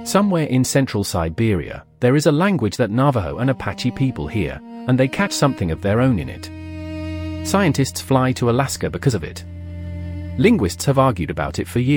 Somewhere in central Siberia, there is a language that Navajo and Apache people hear, and they catch something of their own in it. Scientists fly to Alaska because of it. Linguists have argued about it for years.